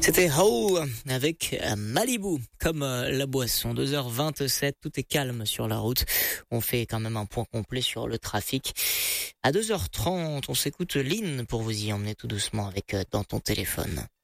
C'était How avec Malibu comme la boisson. 2h27, tout est calme sur la route. On fait quand même un point complet sur le trafic. À 2h30, on s'écoute Lynn pour vous y emmener tout doucement avec Dans ton téléphone.